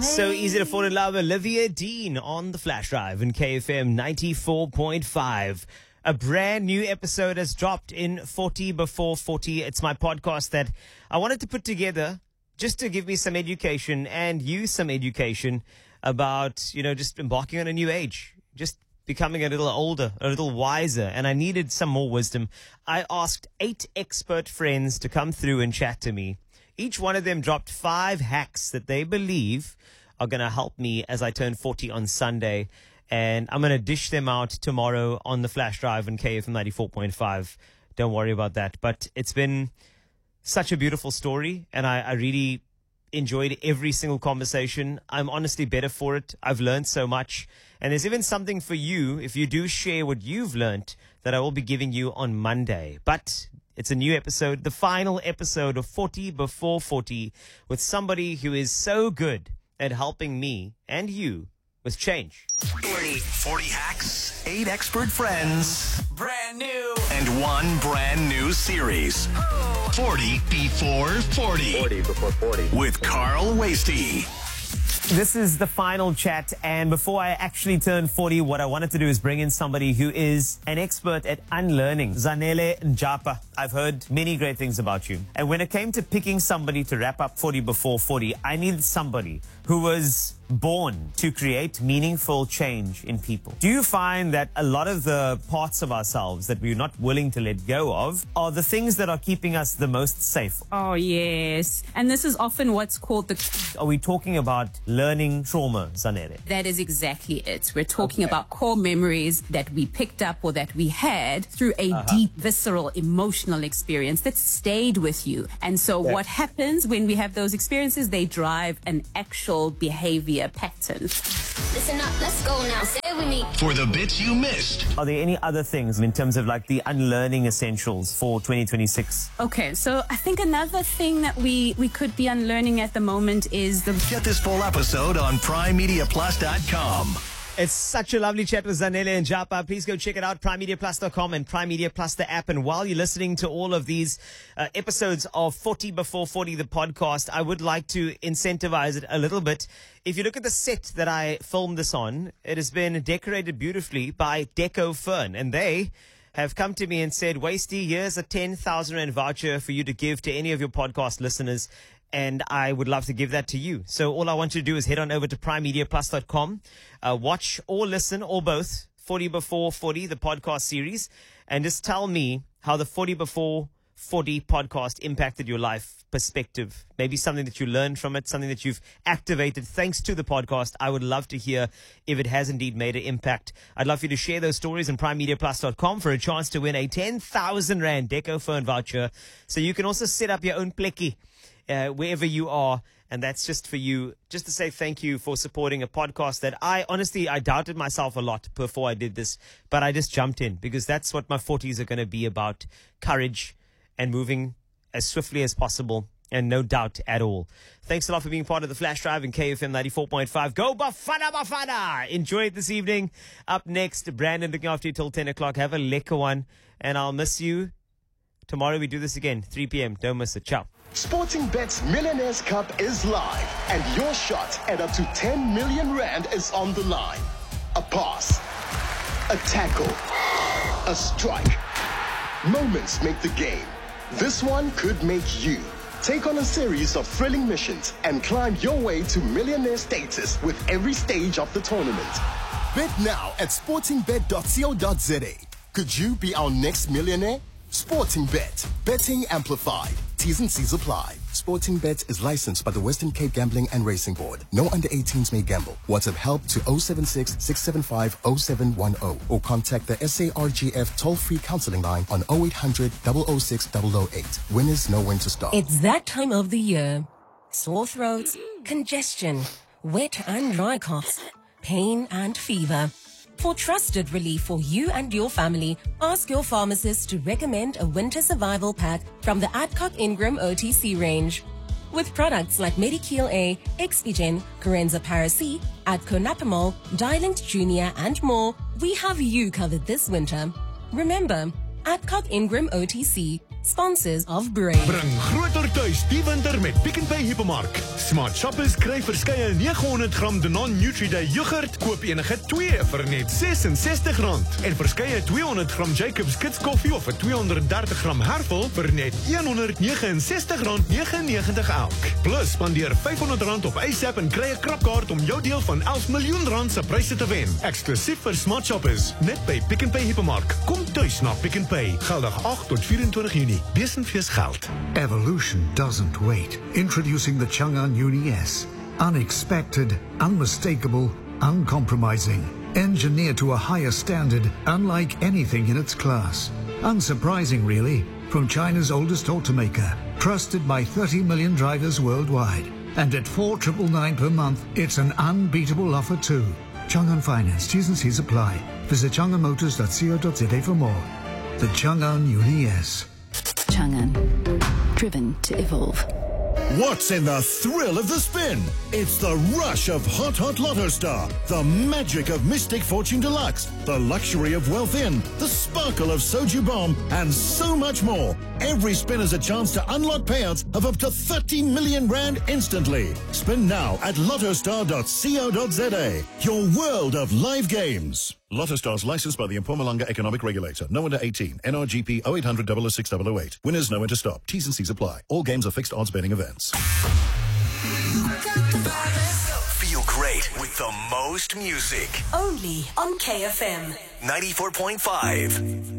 So easy to fall in love. Olivia Dean on the Flash Drive in KFM 94.5. A brand new episode has dropped in 40 Before 40. It's my podcast that I wanted to put together just to give me some education and you some education about, just embarking on a new age, just becoming a little older, a little wiser. And I needed some more wisdom. I asked 8 expert friends to come through and chat to me. Each one of them dropped 5 hacks that they believe are going to help me as I turn 40 on Sunday. And I'm going to dish them out tomorrow on the Flash Drive and KFM 94.5. Don't worry about that. But it's been such a beautiful story, and I really enjoyed every single conversation. I'm honestly better for it. I've learned so much. And there's even something for you, if you do share what you've learned, that I will be giving you on Monday. But it's a new episode, the final episode of 40 Before 40, with somebody who is so good at helping me and you with change. 40 hacks, 8 expert friends, Brand new. and 1 brand new series. 40 Before 40. 40 Before 40. With Carl Wasty. This is the final chat, and before I actually turn 40, what I wanted to do is bring in somebody who is an expert at unlearning. Zanele Njapa. I've heard many great things about you. And when it came to picking somebody to wrap up 40 Before 40, I needed somebody who was born to create meaningful change in people. Do you find that a lot of the parts of ourselves that we're not willing to let go of are the things that are keeping us the most safe? Oh, yes. And this is often what's called Are we talking about learning trauma, Zanele? that is exactly it. We're talking about core memories that we picked up or that we had through a deep, visceral, emotional experience that stayed with you. And so what happens when we have those experiences, they drive an actual behavior pattern. Listen up, let's go now. Say it with me. For the bits you missed. Are there any other things in terms of like the unlearning essentials for 2026? Okay, so I think another thing that we could be unlearning at the moment is the Get this full episode on PrimeMediaPlus.com. It's such a lovely chat with Zanele Njapa. Please go check it out, PrimeMediaPlus.com and Prime Media Plus, the app. And while you're listening to all of these episodes of 40 Before 40, the podcast, I would like to incentivize it a little bit. If you look at the set that I filmed this on, it has been decorated beautifully by Deco Fern. And they have come to me and said, Wasty, here's a 10,000 Rand voucher for you to give to any of your podcast listeners. And I would love to give that to you. So all I want you to do is head on over to PrimeMediaPlus.com, watch or listen or both 40 Before 40, the podcast series, and just tell me how the 40 Before 40 podcast impacted your life perspective. Maybe something that you learned from it, something that you've activated thanks to the podcast. I would love to hear if it has indeed made an impact. I'd love for you to share those stories on PrimeMediaPlus.com for a chance to win a 10,000 Rand Deco Phone voucher. So you can also set up your own plekkie wherever you are. And that's just for you, just to say thank you for supporting a podcast that I doubted myself a lot before I did this, but I just jumped in because that's what my 40s are going to be about. Courage and moving as swiftly as possible, and no doubt at all. Thanks a lot for being part of the Flash Drive in KFM 94.5. Go Bafana Bafana! Enjoy it this evening. Up next, Brandon looking after you till 10 o'clock. Have a lekker one, and I'll miss you. Tomorrow we do this again, 3 p.m. Don't miss it. Ciao. Sporting Bet's Millionaires Cup is live, and your shot at up to 10 million Rand is on the line. A pass, a tackle, a strike. Moments make the game. This one could make you. Take on a series of thrilling missions and climb your way to millionaire status with every stage of the tournament. Bet now at sportingbet.co.za. Could you be our next millionaire? Sporting Bet. Betting amplified. T's and C's apply. Sporting Bet is licensed by the Western Cape Gambling and Racing Board. No under 18s may gamble. WhatsApp help to 076-675-0710 or contact the SARGF toll-free counseling line on 0800 006 008. Winners know when to start. It's that time of the year. Sore throats, congestion, wet and dry coughs, pain and fever. For trusted relief for you and your family, ask your pharmacist to recommend a winter survival pack from the Adcock Ingram OTC range. With products like Medikil A, Expigen, Corenza Paracy, Adconapamol, Dialint Junior and more, we have you covered this winter. Remember, Adcock Ingram OTC, sponsors of Brain. Bring groter tuis die winter met Pick n Pay Hypermark. Smart shoppers kry verskeie 900 gram Danone Nutri-Day yoghurt, koop enige 2 vir net R66 en verskeie 200 gram Jacobs Kids koffie of 'n 230 gram Hervel vir net R169.99 elk. Plus spandeer R500 op ASAP en kry 'n krapkaart om jou deel van R11 miljoen se pryse te wen. Eksklusief vir smart shoppers, net by Pick n Pay Hypermark. Kom tuis na Pick n Pay. Geldig 8 tot 24 Junie. Besenfees geld. Evolution doesn't wait. Introducing the Chang'an Uni S. Unexpected, unmistakable, uncompromising. Engineered to a higher standard, unlike anything in its class. Unsurprising, really, from China's oldest automaker. Trusted by 30 million drivers worldwide. And at $4,999 per month, it's an unbeatable offer too. Chang'an Finance, T's and C's apply. Visit chang'anmotors.co.za for more. The Chang'an Uni S. Chang'an, driven to evolve. What's in the thrill of the spin? It's the rush of Hot Hot Lotto Star, the magic of Mystic Fortune Deluxe, the luxury of Wealth In, the sparkle of Soju Bomb, and so much more. Every spin is a chance to unlock payouts of up to 30 million rand instantly. Spin now at lottostar.co.za. Your world of live games. Lotto Stars licensed by the Mpumalanga Economic Regulator. No under 18. NRGP 0800 006 008. Winners know when to stop. T's and C's apply. All games are fixed odds betting events. Feel great with the most music. Only on KFM. 94.5.